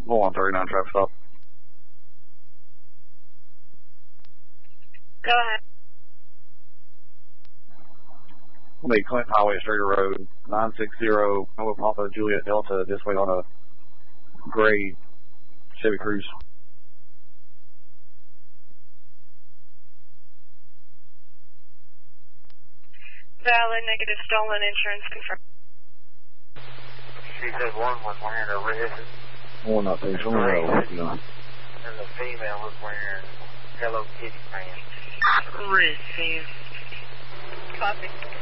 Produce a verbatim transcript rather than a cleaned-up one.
one thirty-nine traffic stop. Go ahead. We'll make Clinton Highway, Strader Road, nine six zero, Nova Papa Juliet Delta, this way on a gray Chevy Cruze. Valid, negative, stolen, insurance confirmed. She said one was wearing a red. One not there, so red, you know. and the female was wearing Hello Kitty pants. Red, Sam. Copy.